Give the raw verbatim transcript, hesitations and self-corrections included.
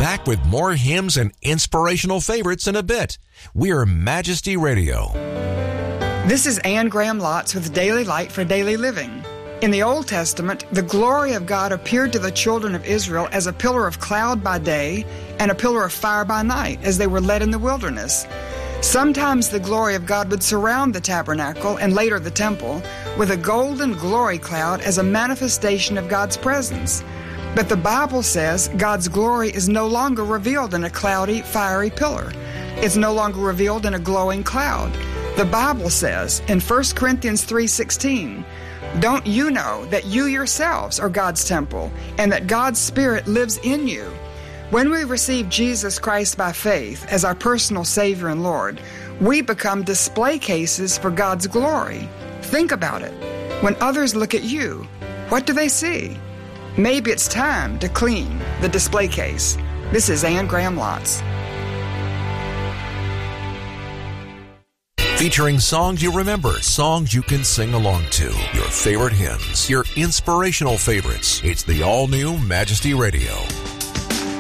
back with more hymns and inspirational favorites in a bit. We're Majesty Radio. This is Anne Graham Lotz with Daily Light for Daily Living. In the Old Testament, the glory of God appeared to the children of Israel as a pillar of cloud by day and a pillar of fire by night as they were led in the wilderness. Sometimes the glory of God would surround the tabernacle and later the temple with a golden glory cloud as a manifestation of God's presence. But the Bible says God's glory is no longer revealed in a cloudy, fiery pillar. It's no longer revealed in a glowing cloud. The Bible says in First Corinthians three sixteen, "Don't you know that you yourselves are God's temple and that God's Spirit lives in you?" When we receive Jesus Christ by faith as our personal Savior and Lord, we become display cases for God's glory. Think about it. When others look at you, what do they see? Maybe it's time to clean the display case. This is Anne Graham Lotz. Featuring songs you remember, songs you can sing along to, your favorite hymns, your inspirational favorites. It's the all-new Majesty Radio.